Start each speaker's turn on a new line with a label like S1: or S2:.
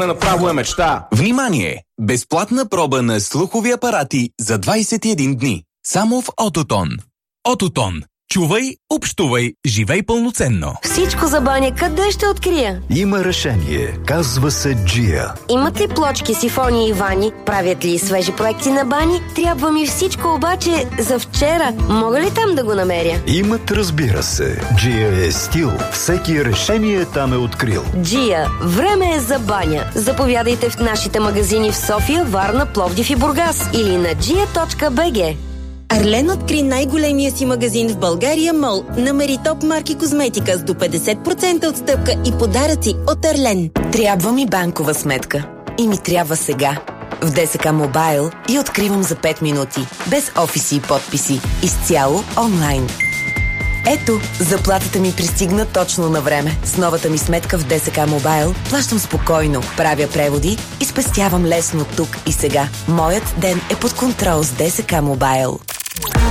S1: Направо е мечта.
S2: Внимание! Безплатна проба на слухови апарати за 21 дни. Само в Ототон. Ототон. Чувай, общувай, живей пълноценно.
S3: Всичко за баня къде ще открия?
S4: Има решение. Казва се Джия.
S3: Имат ли плочки, сифони и вани? Правят ли свежи проекти на бани? Трябва ми всичко обаче за вчера. Мога ли там да го намеря?
S4: Имат, разбира се. Джия е стил. Всеки решение там е открил.
S3: Джия. Време е за баня. Заповядайте в нашите магазини в София, Варна, Пловдив и Бургас или на gia.bg.
S5: Арлен откри най-големия си магазин в България МОЛ. Намери топ марки козметика с до 50% отстъпка и подаръци от Арлен.
S6: Трябва ми банкова сметка. И ми трябва сега. В ДСК Мобайл и откривам за 5 минути. Без офиси и подписи. Изцяло онлайн. Ето, заплатата ми пристигна точно на време. С новата ми сметка в ДСК Мобайл плащам спокойно, правя преводи и спестявам лесно тук и сега. Моят ден е под контрол с ДСК Мобайл.